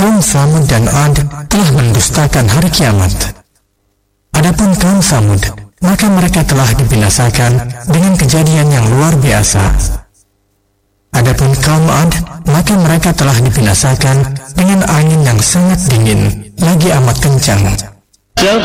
kaum Tsamud dan Ad telah mendustakan hari kiamat. Adapun kaum Tsamud, maka mereka telah dibinasakan dengan kejadian yang luar biasa. Adapun kaum Ad, maka mereka telah dibinasakan dengan angin yang sangat dingin, lagi amat kencang.